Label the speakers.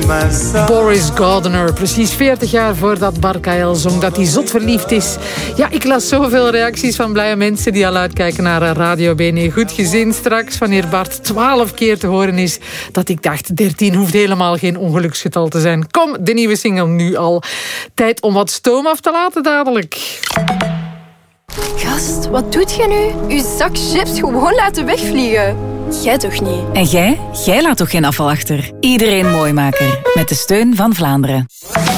Speaker 1: Boris Gardner, precies 40 jaar voordat Bart Kael zong dat hij zot verliefd is. Ja, ik las zoveel reacties van blije mensen die al uitkijken naar Radio BNE Goed Gezin straks, wanneer Bart 12 keer te horen is, dat ik dacht, 13 hoeft helemaal geen ongeluksgetal te zijn. Kom, de nieuwe single nu al. Tijd om wat stoom af te laten dadelijk.
Speaker 2: Gast, wat doet jij nu? Uw zak chips gewoon laten wegvliegen. Jij toch niet?
Speaker 3: En jij? Jij laat toch geen afval achter? Iedereen Mooimaker. Met de steun van Vlaanderen.